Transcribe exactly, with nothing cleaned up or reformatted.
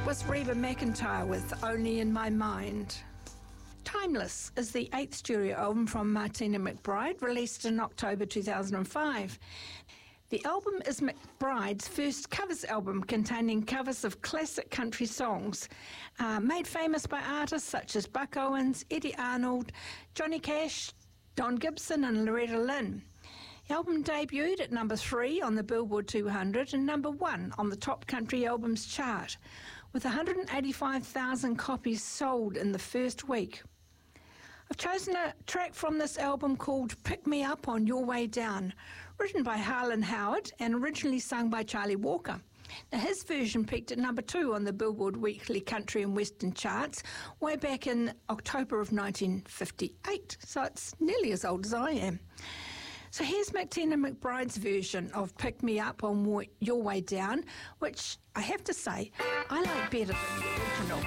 was Reba McEntire with Only in My Mind. Timeless is the eighth studio album from Martina McBride, released in October two thousand five. The album is McBride's first covers album containing covers of classic country songs, uh, made famous by artists such as Buck Owens, Eddie Arnold, Johnny Cash, Don Gibson and Loretta Lynn. The album debuted at number three on the Billboard two hundred and number one on the Top Country Albums chart, with one hundred eighty-five thousand copies sold in the first week. I've chosen a track from this album called Pick Me Up on Your Way Down, written by Harlan Howard and originally sung by Charlie Walker. Now, his version peaked at number two on the Billboard Weekly Country and Western charts way back in October of nineteen fifty-eight, so it's nearly as old as I am. So here's Martina McBride's version of Pick Me Up on Your Way Down, which I have to say I like better than the original.